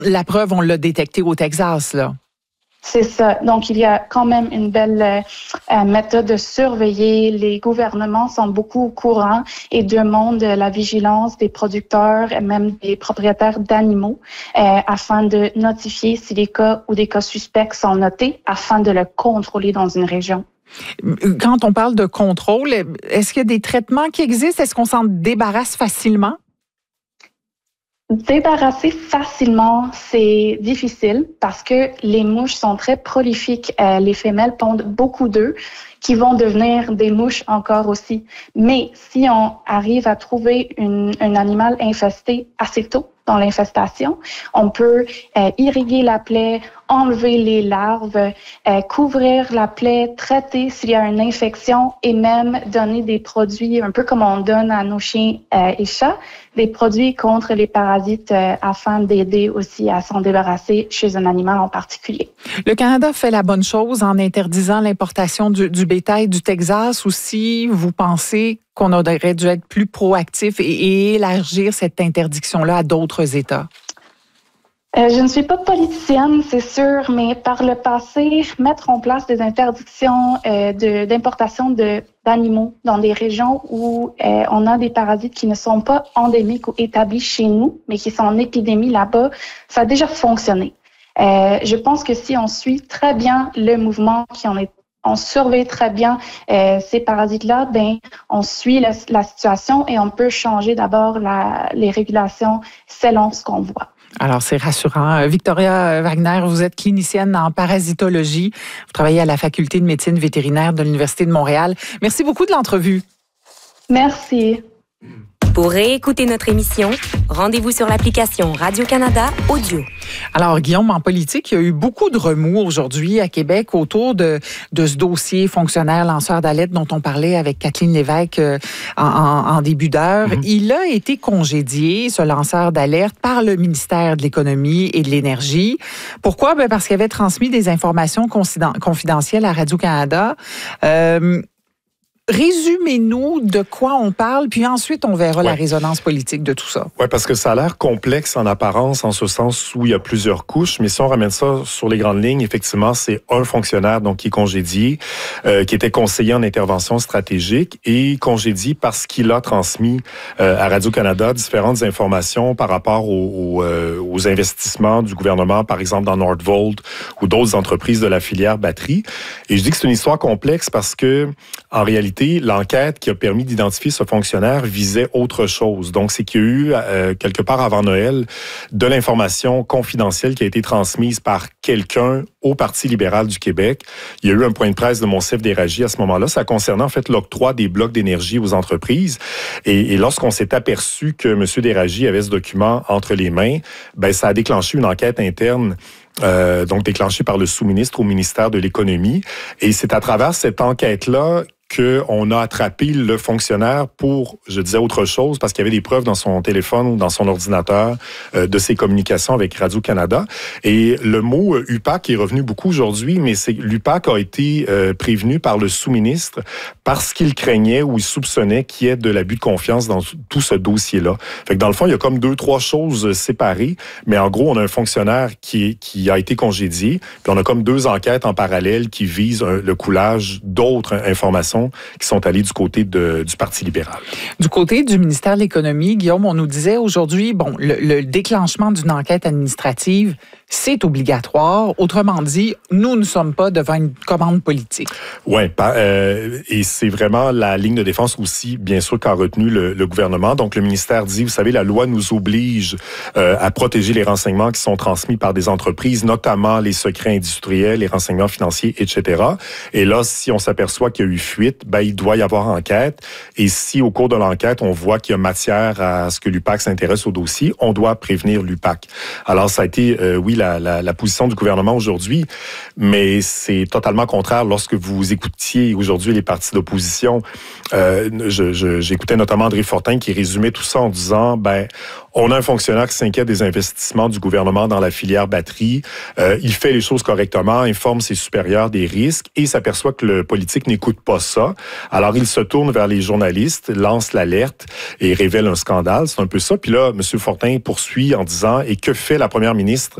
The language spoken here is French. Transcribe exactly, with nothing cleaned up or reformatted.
La preuve, on l'a détecté au Texas, là. C'est ça. Donc, il y a quand même une belle euh, méthode de surveiller. Les gouvernements sont beaucoup au courant et demandent la vigilance des producteurs et même des propriétaires d'animaux euh, afin de notifier si des cas ou des cas suspects sont notés afin de le contrôler dans une région. Quand on parle de contrôle, est-ce qu'il y a des traitements qui existent? Est-ce qu'on s'en débarrasse facilement? Débarrasser facilement, c'est difficile parce que les mouches sont très prolifiques. Euh, les femelles pondent beaucoup d'œufs qui vont devenir des mouches encore aussi. Mais si on arrive à trouver une, un animal infesté assez tôt dans l'infestation, on peut euh, irriguer la plaie, enlever les larves, euh, couvrir la plaie, traiter s'il y a une infection et même donner des produits, un peu comme on donne à nos chiens euh, et chats, des produits contre les parasites euh, afin d'aider aussi à s'en débarrasser chez un animal en particulier. Le Canada fait la bonne chose en interdisant l'importation du, du bétail du Texas, ou si vous pensez qu'on aurait dû être plus proactif et, et élargir cette interdiction-là à d'autres États? Euh, je ne suis pas politicienne, c'est sûr, mais par le passé, mettre en place des interdictions euh, de, d'importation de, d'animaux dans des régions où euh, on a des parasites qui ne sont pas endémiques ou établis chez nous, mais qui sont en épidémie là-bas, ça a déjà fonctionné. Euh, je pense que si on suit très bien le mouvement, qui en est, on surveille très bien euh, ces parasites-là, ben on suit la, la situation et on peut changer d'abord la, les régulations selon ce qu'on voit. Alors, c'est rassurant. Victoria Wagner, vous êtes clinicienne en parasitologie. Vous travaillez à la Faculté de médecine vétérinaire de l'Université de Montréal. Merci beaucoup de l'entrevue. Merci. Pour réécouter notre émission, rendez-vous sur l'application Radio-Canada Audio. Alors, Guillaume, en politique, il y a eu beaucoup de remous aujourd'hui à Québec autour de, de ce dossier fonctionnaire lanceur d'alerte dont on parlait avec Kathleen Lévesque euh, en, en, en début d'heure. Mm-hmm. Il a été congédié, ce lanceur d'alerte, par le ministère de l'Économie et de l'Énergie. Pourquoi? Ben parce qu'il avait transmis des informations confidentielles à Radio-Canada. Euh, Résumez-nous de quoi on parle, puis ensuite on verra ouais. la résonance politique de tout ça. Oui, parce que ça a l'air complexe en apparence, en ce sens où il y a plusieurs couches, mais si on ramène ça sur les grandes lignes, effectivement, c'est un fonctionnaire donc qui est congédié, euh, qui était conseiller en intervention stratégique et congédié parce qu'il a transmis euh, à Radio-Canada différentes informations par rapport aux, aux, euh, aux investissements du gouvernement, par exemple dans Nordvolt ou d'autres entreprises de la filière batterie. Et je dis que c'est une histoire complexe parce que, en réalité, l'enquête qui a permis d'identifier ce fonctionnaire visait autre chose. Donc, c'est qu'il y a eu, euh, quelque part avant Noël, de l'information confidentielle qui a été transmise par quelqu'un au Parti libéral du Québec. Il y a eu un point de presse de Monsef Déragi à ce moment-là. Ça concernait en fait l'octroi des blocs d'énergie aux entreprises. Et, et lorsqu'on s'est aperçu que M. Déragi avait ce document entre les mains, ben ça a déclenché une enquête interne Euh, donc déclenchée par le sous-ministre au ministère de l'Économie. Et c'est à travers cette enquête-là qu'on a attrapé le fonctionnaire pour, je disais autre chose, parce qu'il y avait des preuves dans son téléphone ou dans son ordinateur euh, de ses communications avec Radio-Canada. Et le mot euh, U P A C est revenu beaucoup aujourd'hui, mais c'est l'U P A C a été euh, prévenu par le sous-ministre parce qu'il craignait ou il soupçonnait qu'il y ait de l'abus de confiance dans tout ce dossier-là. Fait que dans le fond, il y a comme deux, trois choses séparées, mais en gros, on a un fonctionnaire qui, est, qui a été congédié, puis on a comme deux enquêtes en parallèle qui visent un, le coulage d'autres informations qui sont allés du côté de, du Parti libéral. Du côté du ministère de l'Économie, Guillaume, on nous disait aujourd'hui, bon, le, le déclenchement d'une enquête administrative, c'est obligatoire. Autrement dit, nous ne sommes pas devant une commande politique. Oui, euh, et c'est vraiment la ligne de défense aussi, bien sûr, qu'a retenu le, le gouvernement. Donc, le ministère dit, vous savez, la loi nous oblige euh, à protéger les renseignements qui sont transmis par des entreprises, notamment les secrets industriels, les renseignements financiers, et cetera. Et là, si on s'aperçoit qu'il y a eu fuite, ben, il doit y avoir enquête. Et si, au cours de l'enquête, on voit qu'il y a matière à ce que l'U P A C s'intéresse au dossier, on doit prévenir l'U P A C. Alors, ça a été, euh, oui, La, la, la position du gouvernement aujourd'hui, mais c'est totalement contraire lorsque vous écoutiez aujourd'hui les partis d'opposition. Euh, je, je, j'écoutais notamment André Fortin qui résumait tout ça en disant, ben, on a un fonctionnaire qui s'inquiète des investissements du gouvernement dans la filière batterie. Euh, il fait les choses correctement, informe ses supérieurs des risques et s'aperçoit que le politique n'écoute pas ça. Alors, il se tourne vers les journalistes, lance l'alerte et révèle un scandale. C'est un peu ça. Puis là, M. Fortin poursuit en disant, et que fait la première ministre